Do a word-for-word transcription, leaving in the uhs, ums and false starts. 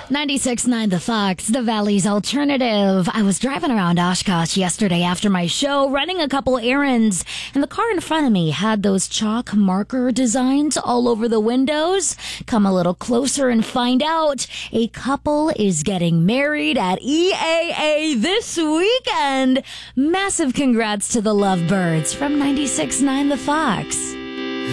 ninety-six point nine The Fox, the Valley's alternative. I was driving around Oshkosh yesterday after my show, running a couple errands, and the car in front of me had those chalk marker designs all over the windows. Come a little closer and find out a couple is getting married at E A A this weekend. Massive congrats to the Lovebirds from ninety-six point nine The Fox.